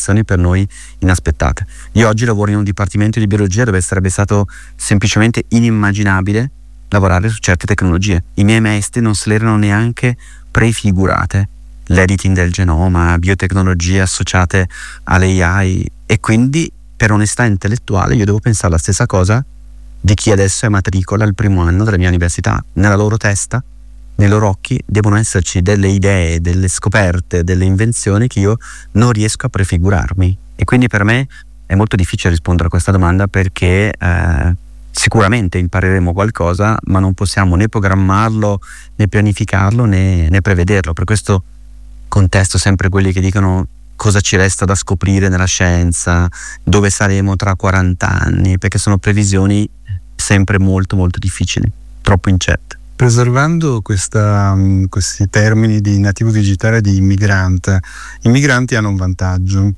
situazioni per noi inaspettate. Io oggi lavoro in un dipartimento di biologia dove sarebbe stato semplicemente inimmaginabile lavorare su certe tecnologie. I miei maestri non se le erano neanche prefigurate, l'editing del genoma, biotecnologie associate all'AI, e quindi per onestà intellettuale io devo pensare la stessa cosa di chi adesso è matricola al primo anno della mia università. Nella loro testa, nei loro occhi devono esserci delle idee, delle scoperte, delle invenzioni che io non riesco a prefigurarmi, e quindi per me è molto difficile rispondere a questa domanda, perché sicuramente impareremo qualcosa, ma non possiamo né programmarlo, né pianificarlo, né prevederlo. Per questo contesto sempre quelli che dicono cosa ci resta da scoprire nella scienza, dove saremo tra 40 anni, perché sono previsioni sempre molto molto difficili, troppo incerte. Preservando questi termini di nativo digitale, di immigrante, i migranti hanno un vantaggio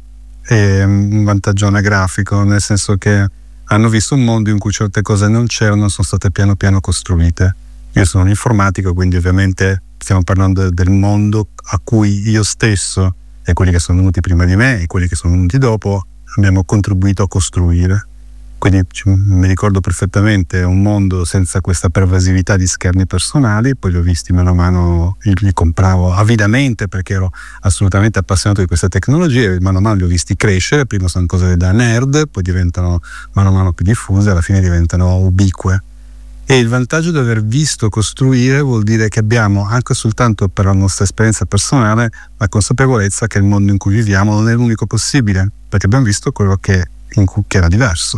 anagrafico, nel senso che hanno visto un mondo in cui certe cose non c'erano, sono state piano piano costruite. Io sono un informatico, quindi ovviamente stiamo parlando del mondo a cui io stesso e quelli che sono venuti prima di me e quelli che sono venuti dopo abbiamo contribuito a costruire. Quindi mi ricordo perfettamente un mondo senza questa pervasività di schermi personali. Poi li ho visti mano a mano, li compravo avidamente perché ero assolutamente appassionato di queste tecnologie, mano a mano li ho visti crescere. Prima sono cose da nerd, poi diventano mano a mano più diffuse, alla fine diventano ubique. E il vantaggio di aver visto costruire vuol dire che abbiamo, anche soltanto per la nostra esperienza personale, la consapevolezza che il mondo in cui viviamo non è l'unico possibile, perché abbiamo visto quello che era diverso.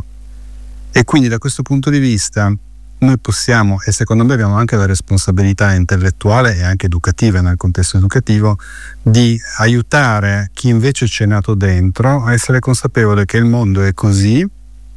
E quindi da questo punto di vista noi possiamo, e secondo me abbiamo anche la responsabilità intellettuale e anche educativa nel contesto educativo, di aiutare chi invece c'è nato dentro a essere consapevole che il mondo è così,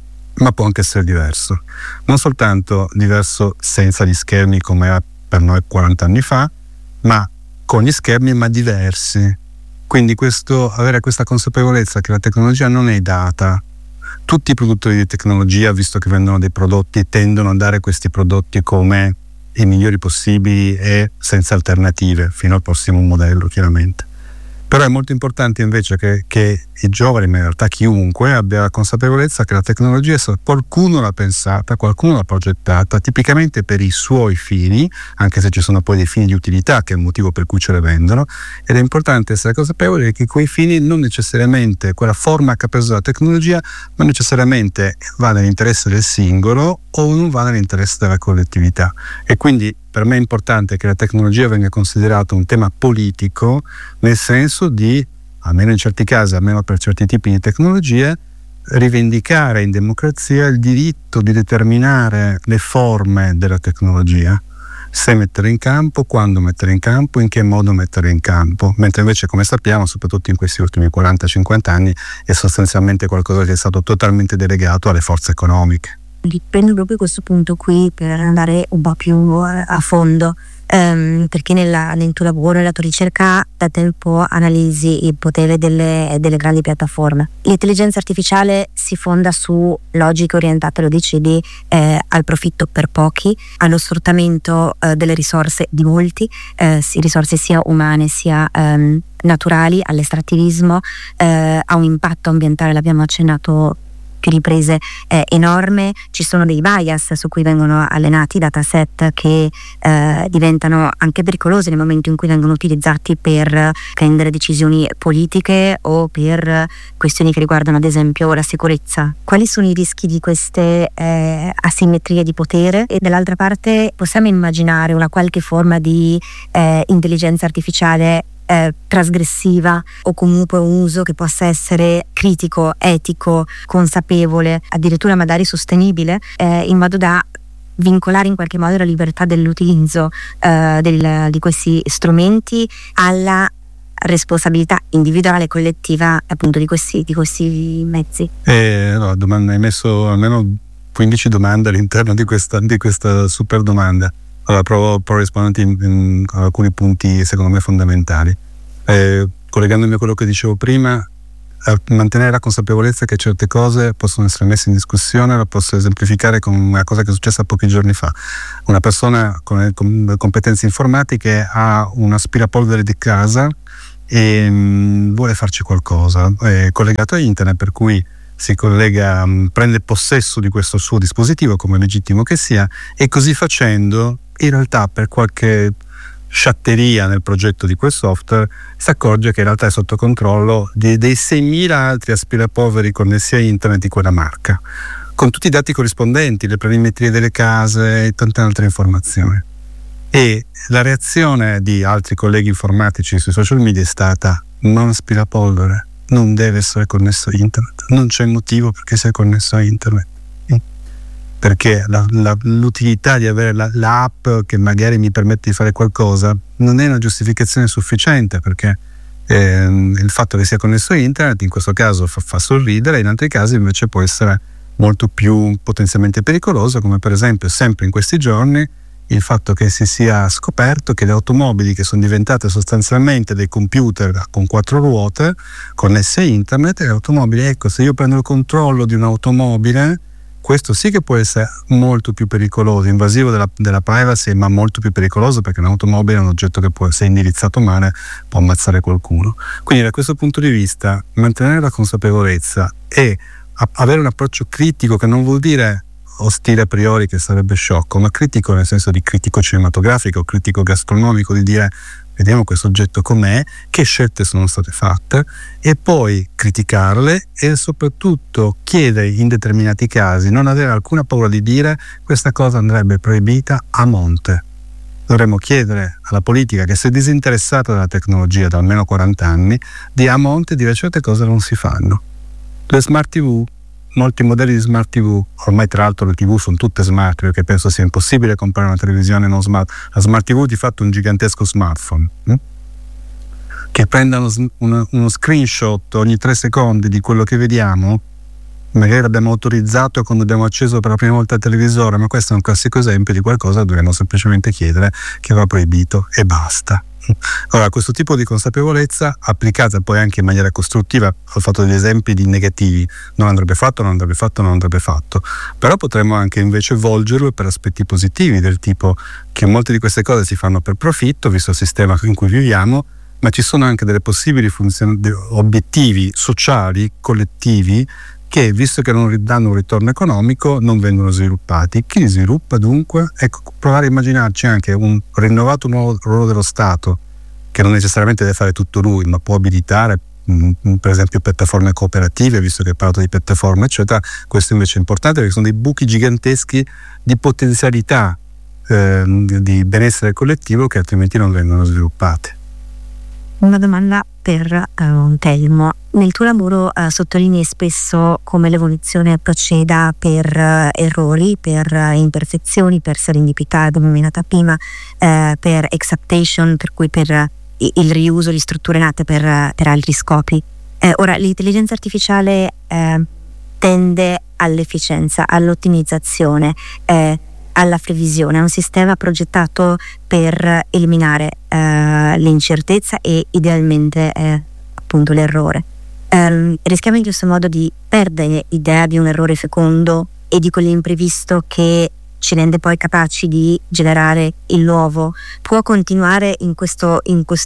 ma può anche essere diverso. Non soltanto diverso senza gli schermi come era per noi 40 anni fa, ma con gli schermi, ma diversi. Quindi avere questa consapevolezza che la tecnologia non è data. Tutti i produttori di tecnologia, visto che vendono dei prodotti, tendono a dare questi prodotti come i migliori possibili e senza alternative, fino al prossimo modello, chiaramente. Però è molto importante invece che i giovani, ma in realtà chiunque, abbia la consapevolezza che la tecnologia qualcuno l'ha pensata, qualcuno l'ha progettata, tipicamente per i suoi fini, anche se ci sono poi dei fini di utilità, che è il motivo per cui ce le vendono, ed è importante essere consapevoli che quei fini non necessariamente, quella forma che ha preso la tecnologia, non necessariamente va nell'interesse del singolo o non va nell'interesse della collettività. E quindi per me è importante che la tecnologia venga considerata un tema politico, nel senso di, almeno in certi casi, almeno per certi tipi di tecnologie, rivendicare in democrazia il diritto di determinare le forme della tecnologia, se mettere in campo, quando mettere in campo, in che modo mettere in campo, mentre invece, come sappiamo, soprattutto in questi ultimi 40-50 anni, è sostanzialmente qualcosa che è stato totalmente delegato alle forze economiche. Prendo proprio questo punto qui per andare un po' più a fondo, perché nel tuo lavoro, nella tua ricerca, da tempo analizzi il potere delle grandi piattaforme. L'intelligenza artificiale si fonda su logiche orientate, lo dicevi, al profitto per pochi, allo sfruttamento delle risorse di molti, risorse sia umane sia naturali, all'estrattivismo, a un impatto ambientale, l'abbiamo accennato più riprese, enorme. Ci sono dei bias su cui vengono allenati dataset che diventano anche pericolosi nel momento in cui vengono utilizzati per prendere decisioni politiche o per questioni che riguardano ad esempio la sicurezza. Quali sono i rischi di queste asimmetrie di potere? E dall'altra parte possiamo immaginare una qualche forma di intelligenza artificiale trasgressiva, o comunque un uso che possa essere critico, etico, consapevole, addirittura magari sostenibile, in modo da vincolare in qualche modo la libertà dell'utilizzo di questi strumenti alla responsabilità individuale e collettiva, appunto, di questi mezzi. Hai messo almeno 15 domande all'interno di questa super domanda. Allora provo a rispondere in alcuni punti secondo me fondamentali. Collegandomi a quello che dicevo prima, mantenere la consapevolezza che certe cose possono essere messe in discussione. La posso esemplificare con una cosa che è successa pochi giorni fa. Una persona con competenze informatiche ha un aspirapolvere di casa e vuole farci qualcosa, è collegato a internet, per cui si collega, prende possesso di questo suo dispositivo, come legittimo che sia, e così facendo in realtà per qualche sciatteria nel progetto di quel software si accorge che in realtà è sotto controllo dei 6.000 altri aspirapoveri connessi a internet di quella marca, con tutti i dati corrispondenti, le planimetrie delle case e tante altre informazioni. E la reazione di altri colleghi informatici sui social media è stata: non aspirapolvere non deve essere connesso a internet, non c'è motivo perché sia connesso a internet, perché l'utilità di avere l'app che magari mi permette di fare qualcosa non è una giustificazione sufficiente, perché il fatto che sia connesso a internet in questo caso fa sorridere, in altri casi invece può essere molto più potenzialmente pericoloso, come per esempio sempre in questi giorni il fatto che si sia scoperto che le automobili, che sono diventate sostanzialmente dei computer con 4 ruote connesse a internet, e le automobili, ecco, se io prendo il controllo di un'automobile, questo sì che può essere molto più pericoloso, invasivo della privacy, ma molto più pericoloso, perché un'automobile è un oggetto che se indirizzato male può ammazzare qualcuno. Quindi da questo punto di vista mantenere la consapevolezza e avere un approccio critico, che non vuol dire ostile a priori, che sarebbe sciocco, ma critico nel senso di critico cinematografico, critico gastronomico, di dire vediamo questo oggetto com'è, che scelte sono state fatte, e poi criticarle, e soprattutto chiedere in determinati casi, non avere alcuna paura di dire questa cosa andrebbe proibita a monte. Dovremmo chiedere alla politica, che si è disinteressata della tecnologia da almeno 40 anni, di a monte dire certe cose non si fanno. Le smart TV, molti modelli di smart TV, ormai tra l'altro le TV sono tutte smart, perché penso sia impossibile comprare una televisione non smart. La smart TV di fatto è un gigantesco smartphone che prenda uno screenshot ogni 3 secondi di quello che vediamo. Magari l'abbiamo autorizzato quando abbiamo acceso per la prima volta il televisore, ma questo è un classico esempio di qualcosa che dovremmo semplicemente chiedere che va proibito e basta. Allora, questo tipo di consapevolezza applicata poi anche in maniera costruttiva, ho fatto degli esempi di negativi, non andrebbe fatto, però potremmo anche invece volgerlo per aspetti positivi, del tipo che molte di queste cose si fanno per profitto, visto il sistema in cui viviamo, ma ci sono anche delle possibili obiettivi sociali, collettivi, che visto che non danno un ritorno economico non vengono sviluppati. Chi li sviluppa dunque? Ecco, provare a immaginarci anche un rinnovato nuovo ruolo dello Stato, che non necessariamente deve fare tutto lui, ma può abilitare per esempio piattaforme cooperative, visto che hai parlato di piattaforme eccetera. Questo invece è importante, perché sono dei buchi giganteschi di potenzialità di benessere collettivo che altrimenti non vengono sviluppate. Una domanda per Telmo. Nel tuo lavoro sottolinei spesso come l'evoluzione proceda per errori, per imperfezioni, per serendipità denominata prima, per exaptation, per cui per il riuso di strutture nate per altri scopi. Ora l'intelligenza artificiale tende all'efficienza, all'ottimizzazione, alla previsione, è un sistema progettato per eliminare l'incertezza e idealmente appunto l'errore. Rischiamo in questo modo di perdere l'idea di un errore fecondo e di quell'imprevisto che ci rende poi capaci di generare il nuovo. Può continuare in questa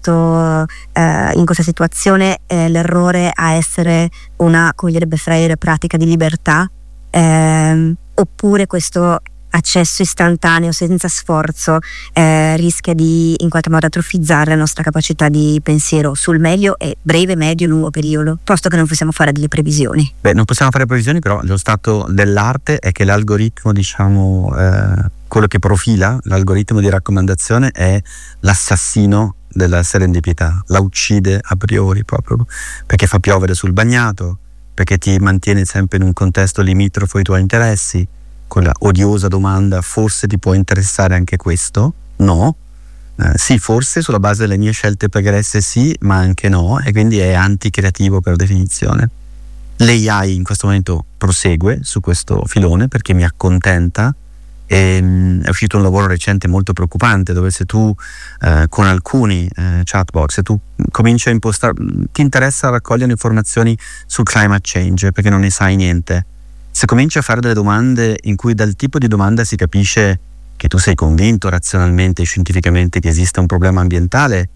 situazione l'errore a essere una, come direbbe Freire, pratica di libertà, oppure questo accesso istantaneo senza sforzo rischia di in qualche modo atrofizzare la nostra capacità di pensiero sul medio e breve, medio e lungo periodo, posto che non possiamo fare delle previsioni. Non possiamo fare previsioni, però lo stato dell'arte è che l'algoritmo, quello che profila l'algoritmo di raccomandazione è l'assassino della serendipità, la uccide a priori, proprio perché fa piovere sul bagnato, perché ti mantiene sempre in un contesto limitrofo ai tuoi interessi. Quella odiosa domanda: forse ti può interessare anche questo? No. Sì, forse sulla base delle mie scelte pregresse sì, ma anche no, e quindi è anticreativo per definizione. L'AI in questo momento prosegue su questo filone perché mi accontenta. È uscito un lavoro recente molto preoccupante, dove se tu con alcuni chatbot, se tu cominci a impostare, ti interessa raccogliere informazioni sul climate change perché non ne sai niente, se cominci a fare delle domande in cui dal tipo di domanda si capisce che tu sei convinto razionalmente e scientificamente che esista un problema ambientale,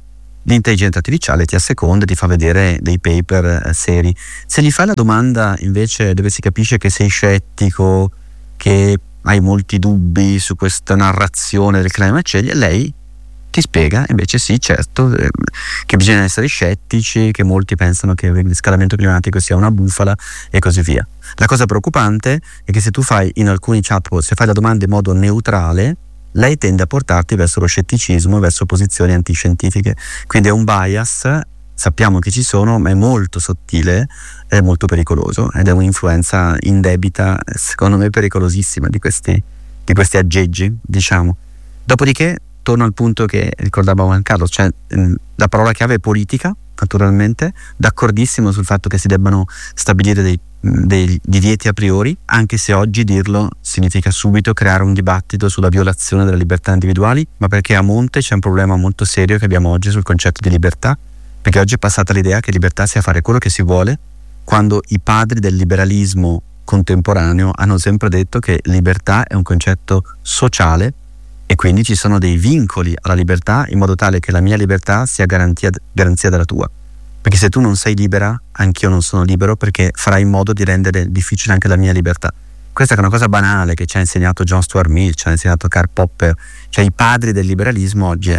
l'intelligenza artificiale ti asseconda e ti fa vedere dei paper seri. Se gli fai la domanda invece dove si capisce che sei scettico, che hai molti dubbi su questa narrazione del climate change, lei ti spiega invece sì, certo, che bisogna essere scettici, che molti pensano che il riscaldamento climatico sia una bufala e così via. La cosa preoccupante è che se tu fai in alcuni chatbot, se fai la domanda in modo neutrale, lei tende a portarti verso lo scetticismo, verso posizioni antiscientifiche. Quindi è un bias, sappiamo che ci sono, ma è molto sottile, è molto pericoloso ed è un'influenza indebita, secondo me pericolosissima, di questi aggeggi, diciamo. Dopodiché torno al punto che ricordava Juan Carlos, cioè la parola chiave è politica, naturalmente, d'accordissimo sul fatto che si debbano stabilire dei divieti a priori, anche se oggi dirlo significa subito creare un dibattito sulla violazione delle libertà individuali, ma perché a monte c'è un problema molto serio che abbiamo oggi sul concetto di libertà, perché oggi è passata l'idea che libertà sia fare quello che si vuole, quando i padri del liberalismo contemporaneo hanno sempre detto che libertà è un concetto sociale e quindi ci sono dei vincoli alla libertà in modo tale che la mia libertà sia garanzia della tua. Perché se tu non sei libera, anch'io non sono libero, perché farai in modo di rendere difficile anche la mia libertà. Questa è una cosa banale che ci ha insegnato John Stuart Mill, ci ha insegnato Karl Popper, cioè i padri del liberalismo oggi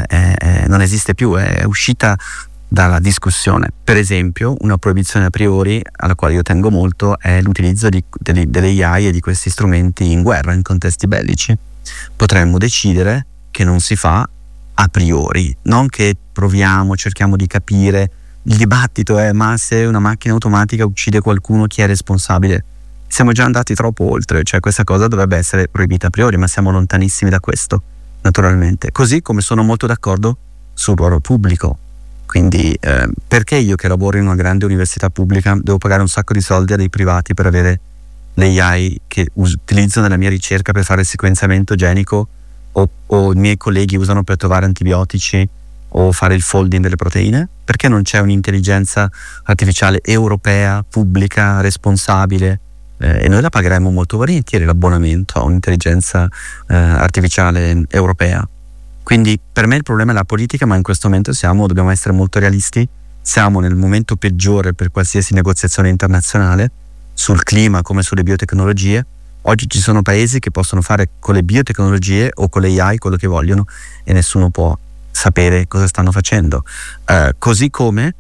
non esiste più, è uscita dalla discussione. Per esempio, una proibizione a priori, alla quale io tengo molto, è l'utilizzo delle AI e di questi strumenti in guerra, in contesti bellici. Potremmo decidere che non si fa a priori, non che proviamo, cerchiamo di capire. Il dibattito è: ma se una macchina automatica uccide qualcuno, chi è responsabile? Siamo già andati troppo oltre, cioè questa cosa dovrebbe essere proibita a priori, ma siamo lontanissimi da questo, naturalmente. Così come sono molto d'accordo sul ruolo pubblico. Quindi perché io che lavoro in una grande università pubblica devo pagare un sacco di soldi a dei privati per avere le AI che utilizzo nella mia ricerca per fare il sequenziamento genico o i miei colleghi usano per trovare antibiotici o fare il folding delle proteine? Perché non c'è un'intelligenza artificiale europea, pubblica, responsabile? E noi la pagheremo molto volentieri l'abbonamento a un'intelligenza artificiale europea. Quindi per me il problema è la politica, ma in questo momento dobbiamo essere molto realisti, siamo nel momento peggiore per qualsiasi negoziazione internazionale, sul clima come sulle biotecnologie. Oggi ci sono paesi che possono fare con le biotecnologie o con le AI quello che vogliono e nessuno può sapere cosa stanno facendo. Così come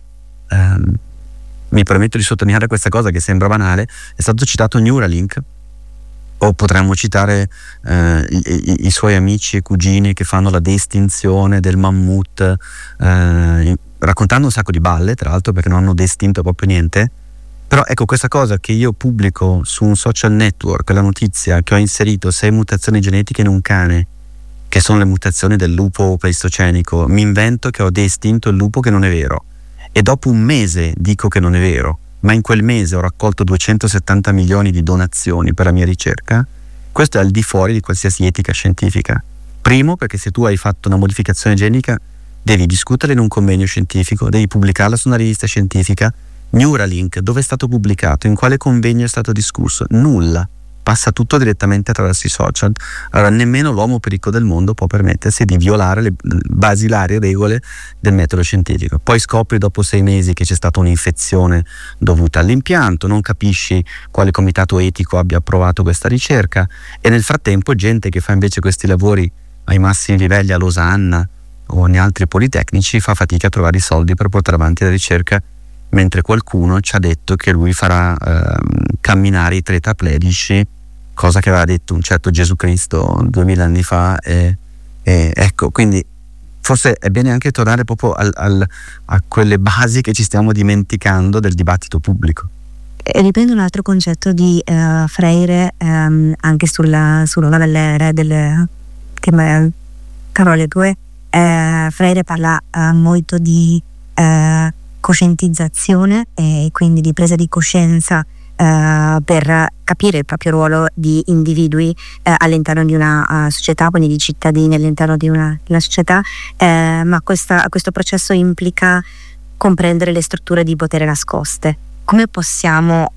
mi permetto di sottolineare questa cosa che sembra banale, è stato citato Neuralink, o potremmo citare i suoi amici e cugini che fanno la destinzione del mammut, raccontando un sacco di balle, tra l'altro, perché non hanno destinto proprio niente. Però ecco, questa cosa che io pubblico su un social network, la notizia che ho inserito 6 mutazioni genetiche in un cane, che sono le mutazioni del lupo pleistocenico, mi invento che ho destinto il lupo, che non è vero, e dopo un mese dico che non è vero, ma in quel mese ho raccolto 270 milioni di donazioni per la mia ricerca. Questo è al di fuori di qualsiasi etica scientifica. Primo, perché se tu hai fatto una modificazione genetica devi discuterla in un convegno scientifico, devi pubblicarla su una rivista scientifica. Neuralink, dove è stato pubblicato? In quale convegno è stato discusso? Nulla. Passa tutto direttamente attraverso i social. Allora nemmeno l'uomo più ricco del mondo può permettersi di violare le basilari regole del metodo scientifico. Poi scopri dopo 6 mesi che c'è stata un'infezione dovuta all'impianto, non capisci quale comitato etico abbia approvato questa ricerca, e nel frattempo gente che fa invece questi lavori ai massimi livelli a Losanna o in altri politecnici fa fatica a trovare i soldi per portare avanti la ricerca, mentre qualcuno ci ha detto che lui farà camminare i tetraplegici, cosa che aveva detto un certo Gesù Cristo 2000 anni fa, e ecco, quindi forse è bene anche tornare proprio a quelle basi che ci stiamo dimenticando del dibattito pubblico. Riprendo un altro concetto di Freire, anche sulla novella che parole tue. Freire parla molto di coscientizzazione e quindi di presa di coscienza per capire il proprio ruolo di individui all'interno di una società, quindi di cittadini all'interno di una società, ma questo processo implica comprendere le strutture di potere nascoste. Come possiamo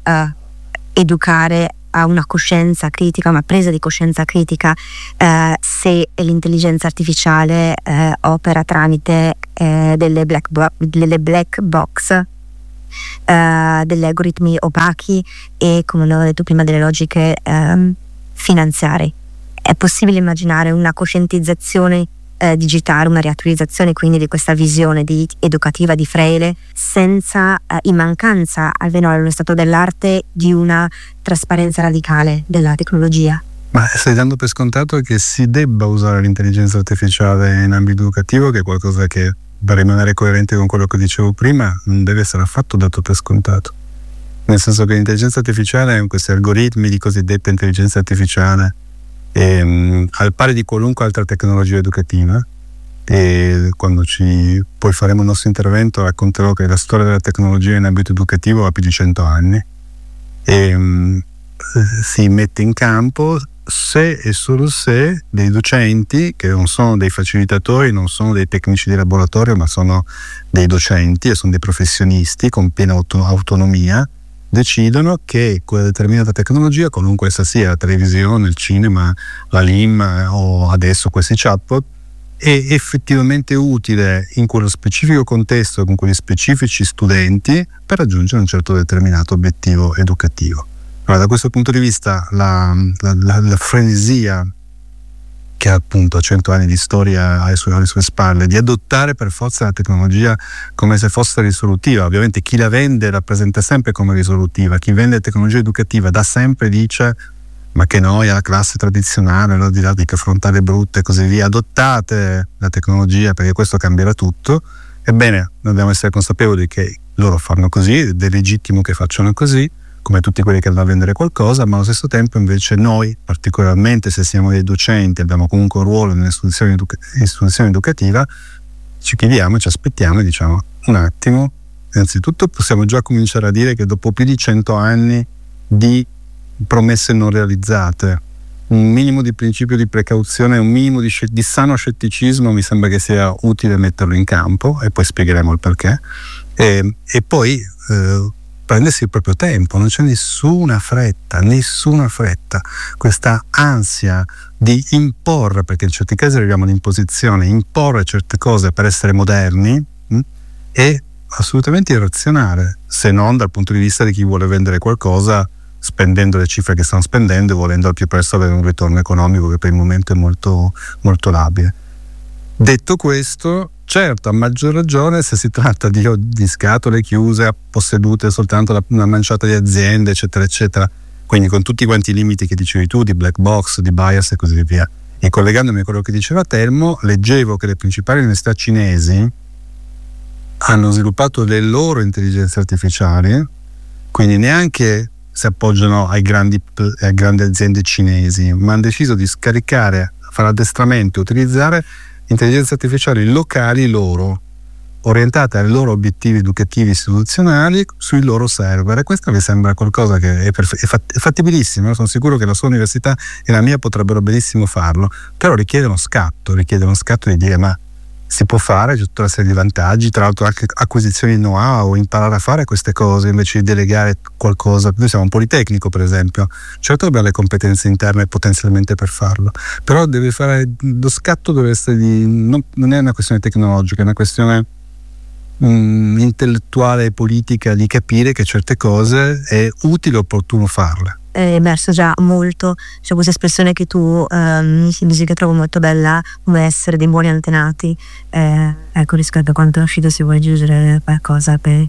educare a una coscienza critica, una presa di coscienza critica, se l'intelligenza artificiale opera tramite delle black box, degli algoritmi opachi e, come avevo detto prima, delle logiche finanziarie. È possibile immaginare una coscientizzazione digitale, una riattualizzazione quindi di questa visione educativa di Freire senza in mancanza, almeno allo stato dell'arte, di una trasparenza radicale della tecnologia? Ma stai dando per scontato che si debba usare l'intelligenza artificiale in ambito educativo, che è qualcosa che, per rimanere coerente con quello che dicevo prima, non deve essere affatto dato per scontato. Nel senso che l'intelligenza artificiale, questi algoritmi di cosiddetta intelligenza artificiale, al pari di qualunque altra tecnologia educativa, e quando poi faremo il nostro intervento racconterò che la storia della tecnologia in ambito educativo ha più di 100 anni e si mette in campo se e solo se dei docenti, che non sono dei facilitatori, non sono dei tecnici di laboratorio, ma sono dei docenti e sono dei professionisti con piena autonomia, decidono che quella determinata tecnologia, qualunque essa sia, la televisione, il cinema, la LIM o adesso questi chatbot, è effettivamente utile in quello specifico contesto con quegli specifici studenti per raggiungere un certo determinato obiettivo educativo. Allora, da questo punto di vista la frenesia che appunto ha 100 anni di storia alle sue spalle, di adottare per forza la tecnologia come se fosse risolutiva. Ovviamente chi la vende la presenta sempre come risolutiva, chi vende tecnologia educativa da sempre dice: ma che noia, la classe tradizionale, la didattica frontale brutta e così via, adottate la tecnologia perché questo cambierà tutto. Ebbene, dobbiamo essere consapevoli che loro fanno così, ed è legittimo che facciano così, come tutti quelli che vanno a vendere qualcosa, ma allo stesso tempo invece noi, particolarmente se siamo dei docenti, abbiamo comunque un ruolo nell'istituzione educativa, ci chiediamo, ci aspettiamo e diciamo: un attimo, innanzitutto possiamo già cominciare a dire che dopo più di 100 anni di promesse non realizzate, un minimo di principio di precauzione, un minimo di sano scetticismo mi sembra che sia utile metterlo in campo, e poi spiegheremo il perché, e poi prendersi il proprio tempo. Non c'è nessuna fretta, questa ansia di imporre, perché in certi casi arriviamo all'imposizione, imporre certe cose per essere moderni è assolutamente irrazionale, se non dal punto di vista di chi vuole vendere qualcosa spendendo le cifre che stanno spendendo e volendo al più presto avere un ritorno economico che per il momento è molto, molto labile. Detto questo, certo, a maggior ragione se si tratta di scatole chiuse possedute soltanto da una manciata di aziende, eccetera eccetera, quindi con tutti quanti i limiti che dicevi tu, di black box, di bias e così via. E collegandomi a quello che diceva Telmo, leggevo che le principali università cinesi hanno sviluppato le loro intelligenze artificiali, quindi neanche si appoggiano ai grandi aziende cinesi, ma hanno deciso di scaricare, fare addestramento e utilizzare intelligenze artificiali locali loro, orientate ai loro obiettivi educativi istituzionali sui loro server. E questo mi sembra qualcosa che è fattibilissimo. Sono sicuro che la sua università e la mia potrebbero benissimo farlo, però richiede uno scatto di dire: ma si può fare, c'è tutta una serie di vantaggi, tra l'altro anche acquisizioni di know-how, imparare a fare queste cose invece di delegare qualcosa. Noi siamo un politecnico, per esempio, certo abbiamo le competenze interne potenzialmente per farlo, però deve fare lo scatto, deve essere non è una questione tecnologica, è una questione intellettuale e politica, di capire che certe cose è utile e opportuno farle. È emerso già molto, c'è questa espressione che tu che trovo molto bella, come essere dei buoni antenati, ecco, rispetto a quanto è uscito, si vuole aggiungere qualcosa per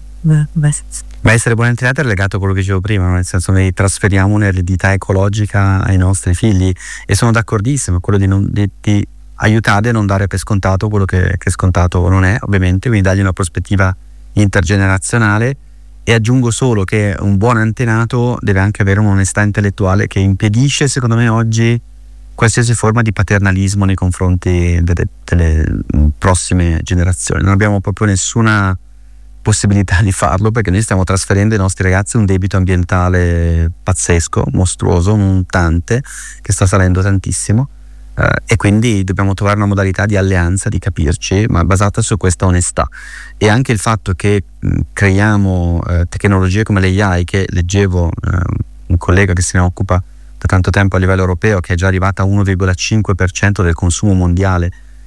Ma essere buoni antenati è legato a quello che dicevo prima, nel senso che noi trasferiamo un'eredità ecologica ai nostri figli, e sono d'accordissimo, quello di aiutare a non dare per scontato quello che scontato non è, ovviamente, quindi dargli una prospettiva intergenerazionale. E aggiungo solo che un buon antenato deve anche avere un'onestà intellettuale che impedisce, secondo me, oggi qualsiasi forma di paternalismo nei confronti delle prossime generazioni. Non abbiamo proprio nessuna possibilità di farlo, perché noi stiamo trasferendo ai nostri ragazzi un debito ambientale pazzesco, mostruoso, montante, che sta salendo tantissimo. E quindi dobbiamo trovare una modalità di alleanza, di capirci, ma basata su questa onestà. E anche il fatto che creiamo tecnologie come l'AI, che leggevo un collega che se ne occupa da tanto tempo a livello europeo, che è già arrivata a 1,5% del consumo mondiale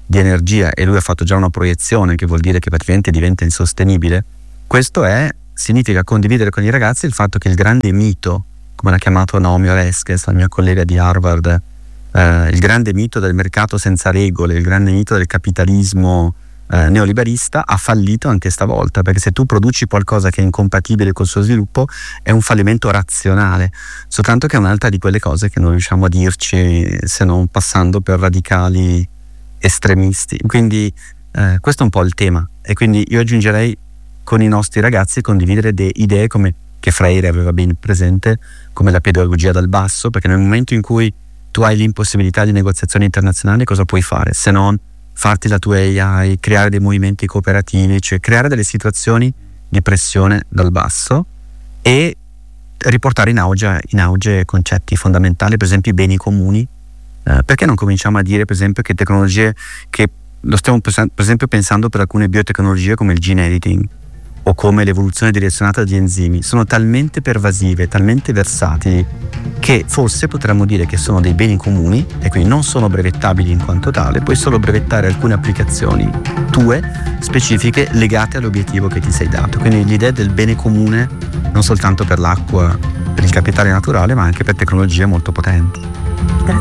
di energia, e lui ha fatto già una proiezione che vuol dire che praticamente diventa insostenibile, questo significa condividere con i ragazzi il fatto che il grande mito, come l'ha chiamato Naomi Oreskes, la mia collega di Harvard, il grande mito del mercato senza regole, il grande mito del capitalismo neoliberista ha fallito anche stavolta, perché se tu produci qualcosa che è incompatibile col suo sviluppo è un fallimento razionale, soltanto che è un'altra di quelle cose che non riusciamo a dirci se non passando per radicali estremisti. Quindi questo è un po' il tema, e quindi io aggiungerei con i nostri ragazzi condividere delle idee come, che Freire aveva ben presente, come la pedagogia dal basso, perché nel momento in cui tu hai l'impossibilità di negoziazione internazionale, cosa puoi fare se non farti la tua AI, creare dei movimenti cooperativi, cioè creare delle situazioni di pressione dal basso e riportare in auge concetti fondamentali, per esempio i beni comuni. Perché non cominciamo a dire, per esempio, che tecnologie, che lo stiamo per esempio pensando per alcune biotecnologie come il gene editing o come l'evoluzione direzionata degli enzimi, sono talmente pervasive, talmente versatili, che forse potremmo dire che sono dei beni comuni e quindi non sono brevettabili in quanto tale, puoi solo brevettare alcune applicazioni tue specifiche legate all'obiettivo che ti sei dato. Quindi l'idea del bene comune non soltanto per l'acqua, per il capitale naturale, ma anche per tecnologie molto potenti.